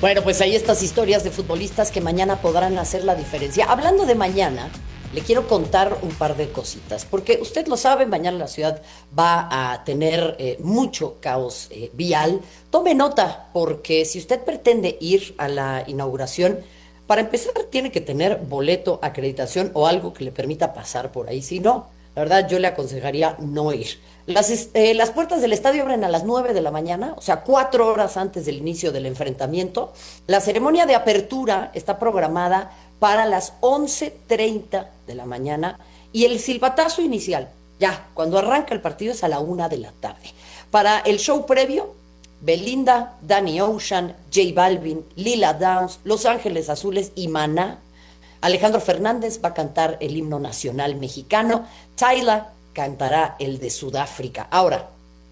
Bueno, pues hay estas historias de futbolistas que mañana podrán hacer la diferencia. Hablando de mañana, le quiero contar un par de cositas, porque usted lo sabe, mañana la ciudad va a tener mucho caos vial. Tome nota, porque si usted pretende ir a la inauguración, para empezar tiene que tener boleto, acreditación o algo que le permita pasar por ahí. Si no, la verdad yo le aconsejaría no ir. Las puertas del estadio abren a las 9 de la mañana, o sea, 4 horas antes del inicio del enfrentamiento. La ceremonia de apertura está programada para las 11:30 de la mañana y el silbatazo inicial, ya, cuando arranca el partido, es a la 1 de la tarde. Para el show previo, Belinda, Danny Ocean, J Balvin, Lila Downs, Los Ángeles Azules y Maná. Alejandro Fernández va a cantar el himno nacional mexicano. Tyla cantará el de Sudáfrica. Ahora,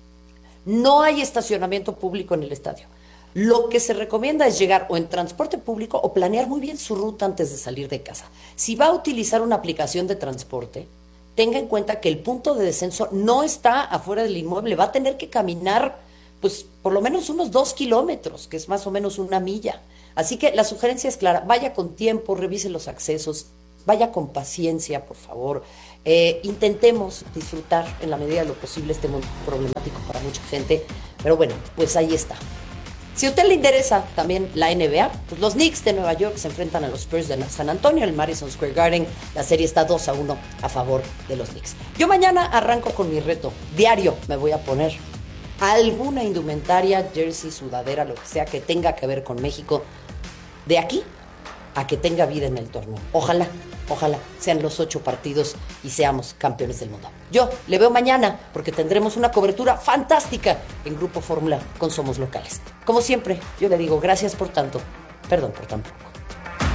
no hay estacionamiento público en el estadio. Lo que se recomienda es llegar o en transporte público o planear muy bien su ruta antes de salir de casa. Si va a utilizar una aplicación de transporte, tenga en cuenta que el punto de descenso no está afuera del inmueble. Va a tener que caminar, pues, por lo menos unos 2 kilómetros, que es más o menos 1 milla. Así que la sugerencia es clara: vaya con tiempo, revise los accesos, vaya con paciencia, por favor. Intentemos disfrutar en la medida de lo posible este mundo problemático para mucha gente, pero bueno, pues ahí está. Si a usted le interesa también la NBA, pues los Knicks de Nueva York se enfrentan a los Spurs de San Antonio en el Madison Square Garden. La serie está 2-1 a favor de los Knicks. Yo mañana arranco con mi reto. Diario me voy a poner alguna indumentaria, jersey, sudadera, lo que sea que tenga que ver con México, de aquí a que tenga vida en el torneo. Ojalá sean los 8 partidos y seamos campeones del mundo. Yo le veo mañana, porque tendremos una cobertura fantástica en Grupo Fórmula con Somos Locales. Como siempre, yo le digo gracias por tanto, perdón por tan poco.